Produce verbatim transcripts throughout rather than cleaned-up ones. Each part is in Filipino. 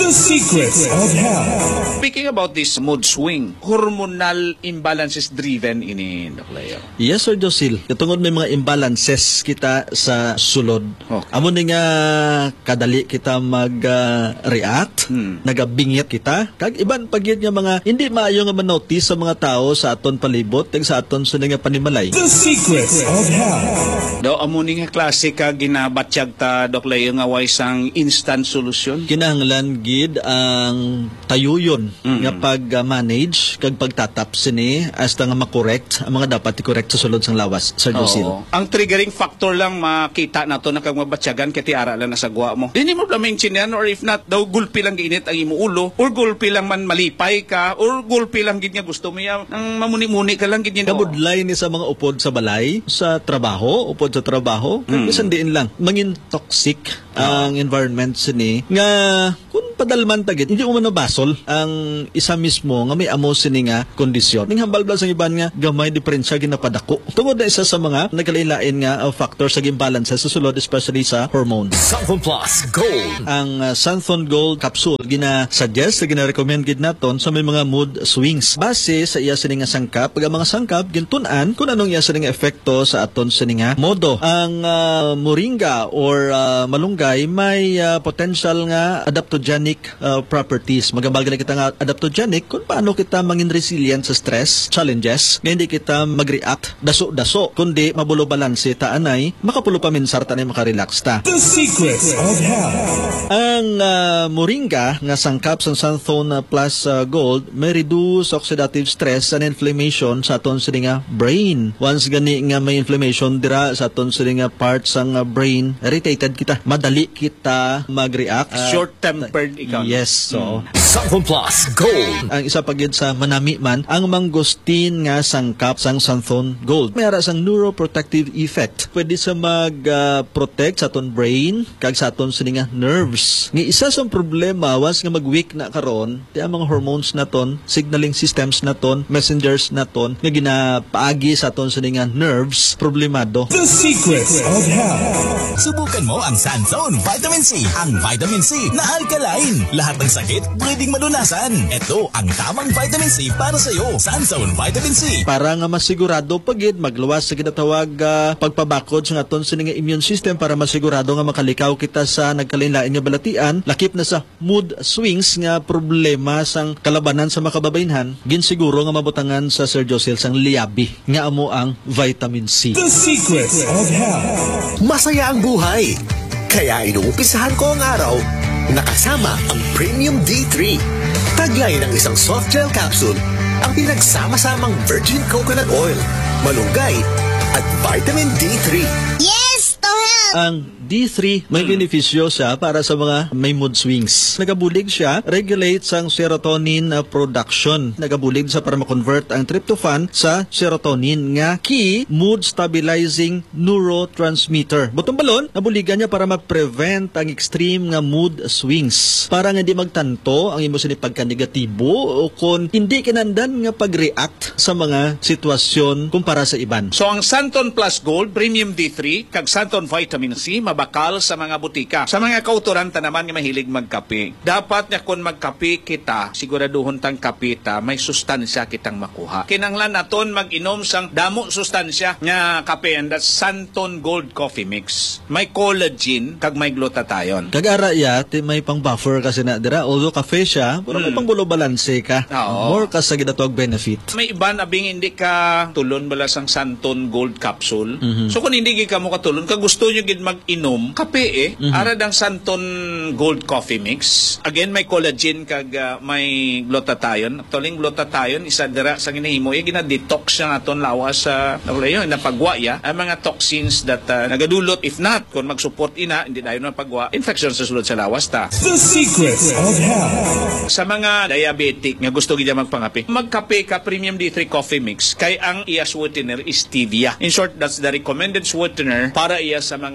The Secrets of Health. Speaking about this mood swing, hormonal imbalances driven ini, Doc Leo. Yes, Sir Josil. Katungod may mga imbalances kita sa sulod. Okay. Amo ni nga kadali kita mag-react, uh, hmm. nagabingit kita. Kag iban pagyud nga mga hindi maayo nga manotice sa mga tao sa aton palibot kag sa aton sa nga panimalay. The Secrets of Health. Do amo ni nga klase ka ginabatyag ta, Doc Leo, nga way sang instant solution. Kinahanglan gid ang tayuyon mm-hmm. nga pag-manage kag pagtatap sini hasta nga makorekt ang mga dapat i-correct sa sulod sang lawas, Sir Josil. Ang triggering factor lang makita nato na kag mabatyagan kay tiara lang na sagwa mo. Dili mo blaming chinan, or if not daw gulpi lang giinit ang imo ulo, or gulpi lang man malipay ka, or gulpi lang gid nga gusto mo ya nang mamuni-muni ka lang gid niya. Kabudlay ni sa mga upod sa balay, sa trabaho, upod sa trabaho, kag bisan diin lang mangin toxic ang environment sini nga kung padalman tagit hindi mo basol ang isa mismo nga may amo sini nga kondisyon ning hambal blas ang iban nga gamay diferensya ginapadako tungod na isa sa mga nagkalain nga uh, factor sa imbalance sa sulod, especially sa hormones. Santhon Plus Gold. Ang uh, Santhon Gold capsule gina-suggest, gina-recommend gid naton sa may mga mood swings base sa iya sini nga sangkap. Pag ang mga sangkap gintunan kung anong iya sini nga epekto sa aton sini nga modo. Ang uh, moringa or uh, malunggay may uh, potential nga adaptogenic uh, properties. Magambal na kita nga adaptogenic kung paano kita mangin resilient sa stress, challenges, nga hindi kita mag-react daso-daso, kundi mabulo balanse ta anay, makapulo pa minsar ta anay makarelax ta. The Secrets of Health. Ang uh, moringa nga sangkap sa Santhon Plus uh, Gold may reduce oxidative stress and inflammation sa aton sa nga brain. Once gani nga may inflammation dira sa aton sa nga parts sang uh, brain, irritated kita, madali kita mag-react. Uh, Short-tempered ikaw. Yes, so. Mm. Santhon Plus Gold. Ang isa pagid sa manami man, ang mangosteen nga sangkap sang Santhon Gold. May ara sang neuroprotective effect. Pwede sa mag-protect uh, sa aton brain, kag sa aton sini nga nerves. Nga isa sa problema, once nga mag-weak na karon, di ang mga hormones naton, signaling systems naton, messengers naton, nga ginapaagi sa aton sini nga nerves, problemado. The Secrets of Health. Subukan mo ang Santhon Vitamin C. Ang Vitamin C na alkaline. Lahat ng sakit pwedeng malunasan. Ito ang tamang Vitamin C para sa iyo. Santhon Vitamin C. Para nga masigurado pagid magluwas sa ginatawag uh, pagpabakod sa aton sa nga immune system para masigurado nga makalikaw kita sa nagkalain-lain nga balatian, lakip na sa mood swings nga problema sang kalabanan sa makababaynhan, ginsiguro nga mabutangan sa Sir Josil sang liabi nga amo ang Vitamin C. The Secrets of Health. Masaya ang buhay. Kaya inuumpisahan ko ang araw nakasama ang Premium D three. Taglay ng isang soft gel capsule ang pinagsama-samang virgin coconut oil, malunggay at vitamin D three. Yes, to help! Ang D three may benepisyo siya para sa mga may mood swings. Nagabulig siya, regulate sang serotonin uh, production. Nagabulig sa para ma-convert ang tryptophan sa serotonin nga key mood stabilizing neurotransmitter. Butong balon, nabuligan niya para ma-prevent ang extreme nga mood swings. Para nga di magtanto ang imo sini pagka-negatibo o kung hindi kinandan nga pag-react sa mga sitwasyon kumpara sa iban. So ang Santhon Plus Gold, Premium D three, kag Santhon Vitamin C, bakal sa mga butika. Sa mga kauturan ta naman nga mahilig magkape. Dapat nga kung magkape kita, siguraduhon tang kape ta, may sustansya kitang makuha. Kinanglan naton mag-inom sang damo sustansya nga kape, and that's Santhon Gold Coffee Mix. May collagen kag may glutathione. Kag-ara ya, may pang buffer kasi na dira, although kafe siya, pero may hmm. pang bulo balanse ka. Oo. More ka sa ginatawag benefit. May iban abing hindi ka tulon bala sang Santhon Gold capsule. Mm-hmm. So kung hindi ka mo katulon, kag gusto nyo gid mag-inom kape eh, mm-hmm. ara dang Santhon Gold Coffee Mix. Again, may collagen kag uh, may glutathione. Actually, glutathione isa dira sa ginahimo eh gina-detox siya naton lawas sa uh, yun, napagwa ya ang mga toxins that uh, nagadulot. If not, kung mag-support ina, hindi dayon napagwa, infection sa sulod sa lawas ta. The Secrets of Health. Sa mga diabetic nga gusto gid magpangape, magkape ka Premium D three Coffee Mix kay ang iya sweetener is stevia. In short, that's the recommended sweetener para iya sa mga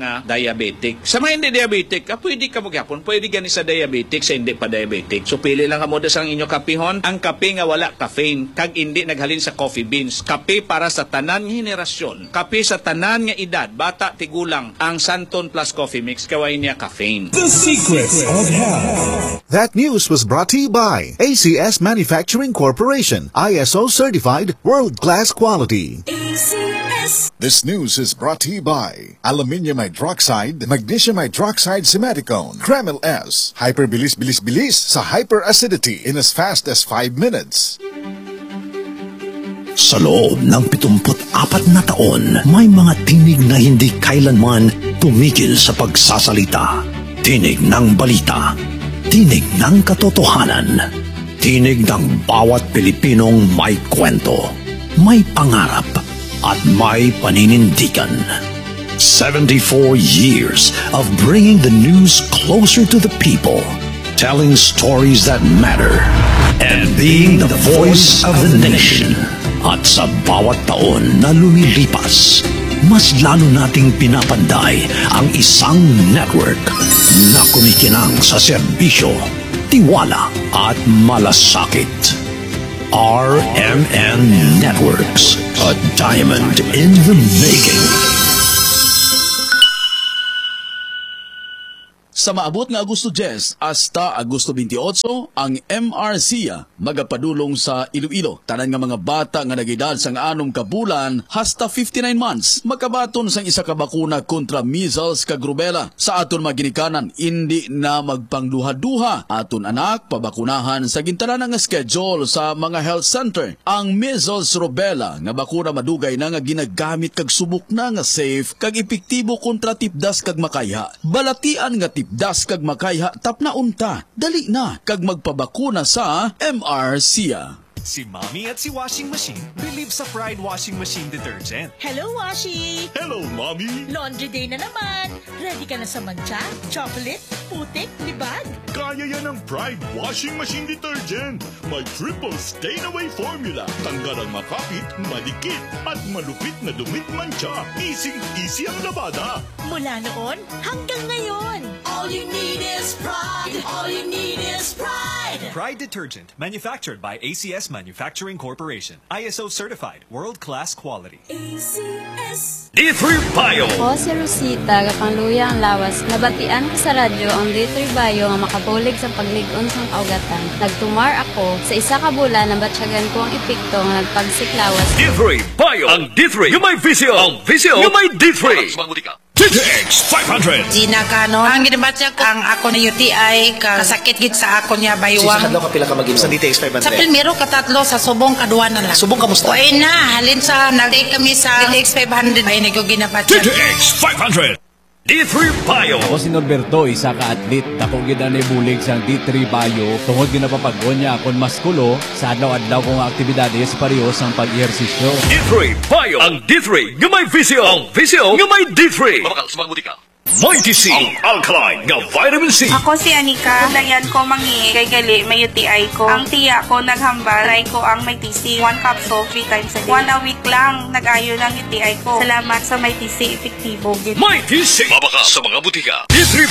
mga diabetic. Sa mga hindi diabetic, ah, pwede ka magyapon, pwede gani sa diabetic, sa hindi pa diabetic. So pili lang kamo sa inyo kapihon, ang kape nga wala caffeine, kag hindi naghalin sa coffee beans. Kape para sa tanan nga henerasyon, kape sa tanan nga edad, bata tigulang, ang Santon Plus Coffee Mix kaway niya caffeine. The secrets of health. That news was brought to you by A C S Manufacturing Corporation, I S O certified, world-class quality. A C S. This news is brought to you by Aluminium Hydroxide, Magnesium Hydroxide Simeticone, Kreml S, Hyperbilis-bilis-bilis sa hyperacidity in as fast as five minutes. Sa loob ng pitungput apat na taon, may mga tinig na hindi kailanman tumigil sa pagsasalita. Tinig ng balita, tinig ng katotohanan, tinig ng bawat Pilipinong may kwento, may pangarap, at may paninindigan. seventy-four years of bringing the news closer to the people, telling stories that matter, and being the voice of the nation. At sa bawat taon na lumilipas, mas lalo nating pinapanday ang isang network na kumikinang sa serbisyo, tiwala at malasakit. R M N Networks, a diamond in the making. Sa maabot nga Agosto ten hasta Agosto twenty-eight, ang M R C A magapadulong sa Iloilo. Tanan nga mga bata nga nagedad sang anom ka bulan hasta fifty-nine months makabaton sang isa ka bakuna kontra measles kag rubella. Sa aton maginikanan, hindi na magpangduha-duha. Aton anak pabakunahan sa gintanan nga schedule sa mga health center. Ang measles rubella nga bakuna madugay na nga ginagamit kag subok na nga safe kag epektibo kontra tipdas kag makayha. Balatian nga tipdas das kag makayha tapna unta, dali na kag magpabakuna sa M R C A. Si Mommy at si Washing Machine believe sa Pride Washing Machine Detergent. Hello, Washi! Hello, Mommy! Laundry day na naman. Ready ka na sa mancha, chocolate, putik, libag? Kaya yan ang Pride Washing Machine Detergent. May triple stain-away formula. Tanggal ang makapit, madikit, at malupit na dumit mancha. Easy-easy ang labada. Mula noon hanggang ngayon. All you need is pride. All you need is pride. Pride Detergent, manufactured by A C S Manufacturing Corporation. I S O certified, world-class quality. A C S. D three Bio. Ako si Rosita, kapangluya ang lawas. Nabatian ko sa radyo ang D three Bio nga makabulig sa pagligon sa kaugatan. Nagtumar ako sa isa ka bulan na batsyagan ko ang epekto nga nagpagsiklawas. D three Bio. Ang D three. Yung may visio. Ang visio. Yung may D three. T T X five hundred. Gina Canon. Ang ginabatya ko, ang ako na U T I, kasakit gid sa ako niya baywang. Sa kadlaw ka pila ka mag-inom? Sa D T X five hundred? Sa primero katatlo, sa subong kadua na lang. Subong kamusta? O ay na, halin sa, nag-take kami sa D T X five hundred. Ay, nag-yung ginabatya. T T X five hundred. D three Bio. Ako si Norberto, isa ka atlet. Ako gid na bulig sa D three Bio. Tungod ginapapagod niya akong maskulo sa adlaw-adlaw kong aktibidades parehas ang pag-ehersisyo. D three Bio. Ang D three nga may visio. Ang visio nga may D three. Mabakal, sumangmuti ka. Mighty C, ang alkaline nga vitamin C. Ako si Anika. Dayan ko mangi kay gali may U T I ko. Ang tiya ko naghambal. Try ko ang may T C. One capsule, three times a day. One a week lang nag-ayo ng U T I ko. Salamat sa may T C, epektibo. Mighty C. Mabaka sa mga butika. D three